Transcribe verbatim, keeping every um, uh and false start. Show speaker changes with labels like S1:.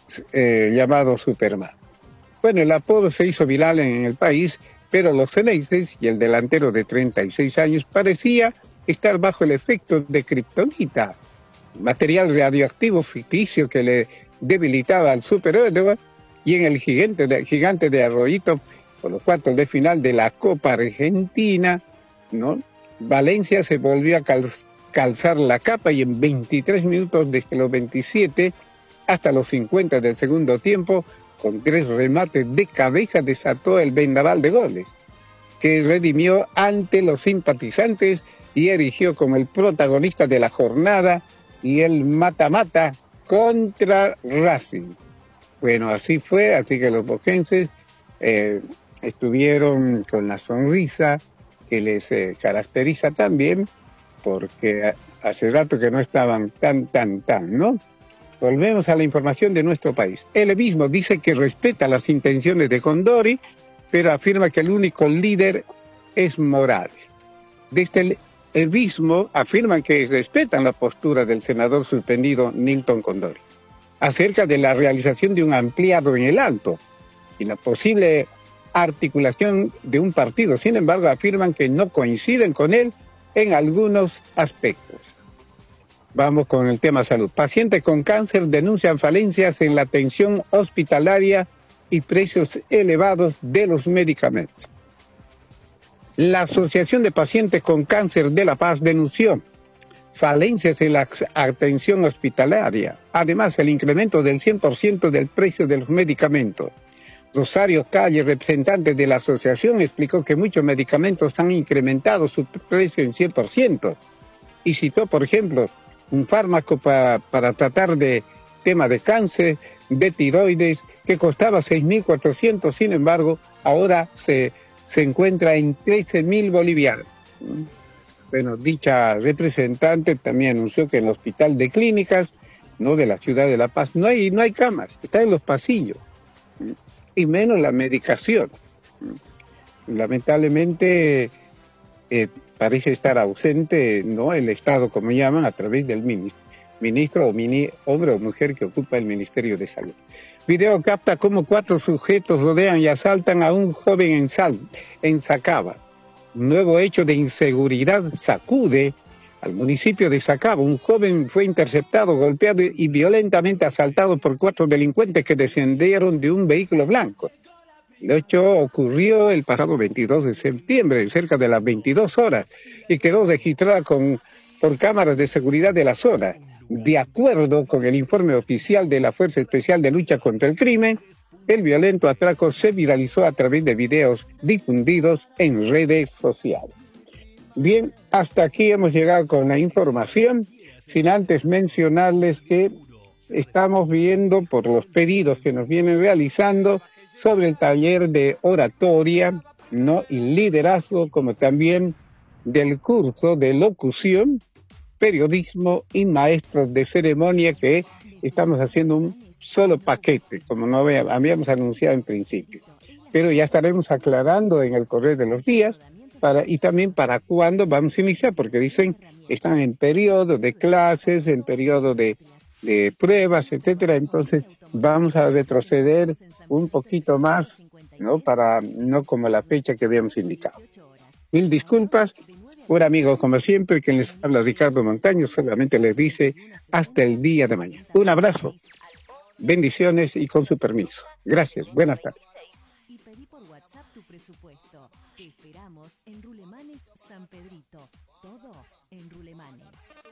S1: eh, llamado Superman. Bueno, el apodo se hizo viral en el país, pero los Xeneises y el delantero de treinta y seis años parecía estar bajo el efecto de kriptonita, material radioactivo ficticio que le debilitaba al superhéroe, y en el gigante de, gigante de Arroyito, por los cuartos de final de la Copa Argentina, ¿no? Valencia se volvió a cal, calzar la capa y en veintitrés minutos, desde los veintisiete hasta los cincuenta del segundo tiempo, con tres remates de cabeza, desató el vendaval de goles, que redimió ante los simpatizantes y erigió como el protagonista de la jornada y el mata-mata contra Racing. Bueno, así fue, así que los bojenses eh, estuvieron con la sonrisa que les eh, caracteriza también, porque hace rato que no estaban tan, tan, tan, ¿no? Volvemos a la información de nuestro país. El mismo dice que respeta las intenciones de Condori, pero afirma que el único líder es Morales. Desde el Evismo afirman que respetan la postura del senador suspendido Nilton Condori acerca de la realización de un ampliado en el Alto y la posible articulación de un partido. Sin embargo, afirman que no coinciden con él en algunos aspectos. Vamos con el tema salud. Pacientes con cáncer denuncian falencias en la atención hospitalaria y precios elevados de los medicamentos. La Asociación de Pacientes con Cáncer de La Paz denunció falencias en la atención hospitalaria. Además, el incremento del cien por ciento del precio de los medicamentos. Rosario Calle, representante de la asociación, explicó que muchos medicamentos han incrementado su precio en cien por ciento. Y citó, por ejemplo, un fármaco para, para tratar de tema de cáncer, de tiroides, que costaba seis mil cuatrocientos, sin embargo, ahora se, se encuentra en trece mil bolivianos. Bueno, dicha representante también anunció que en el Hospital de Clínicas, no de la ciudad de La Paz, no hay, no hay camas, está en los pasillos, y menos la medicación. Lamentablemente, eh, parece estar ausente, ¿no?, el Estado, como llaman, a través del ministro, ministro o mini, hombre o mujer que ocupa el Ministerio de Salud. Video capta cómo cuatro sujetos rodean y asaltan a un joven en, Sal, en Sacaba. Nuevo hecho de inseguridad sacude al municipio de Sacaba. Un joven fue interceptado, golpeado y violentamente asaltado por cuatro delincuentes que descendieron de un vehículo blanco. El hecho ocurrió el pasado veintidós de septiembre, cerca de las veintidós horas, y quedó registrada con, por cámaras de seguridad de la zona. De acuerdo con el informe oficial de la Fuerza Especial de Lucha contra el Crimen, el violento atraco se viralizó a través de videos difundidos en redes sociales. Bien, hasta aquí hemos llegado con la información, sin antes mencionarles que estamos viendo por los pedidos que nos vienen realizando sobre el taller de oratoria, ¿no?, y liderazgo, como también del curso de locución, periodismo y maestros de ceremonia, que estamos haciendo un solo paquete, como no habíamos anunciado en principio. Pero ya estaremos aclarando en el correr de los días para, y también para cuándo vamos a iniciar, porque dicen están en periodo de clases, en periodo de, de pruebas, etcétera. Entonces vamos a retroceder un poquito más, ¿no?, para no como la fecha que habíamos indicado. Mil disculpas. Un amigo, como siempre, quien les habla, Ricardo Montaño, solamente les dice hasta el día de mañana. Un abrazo, bendiciones y con su permiso. Gracias, buenas tardes.
S2: Y pedí por WhatsApp tu presupuesto. Te esperamos en Rulemanes San Pedrito. Todo en Rulemanes.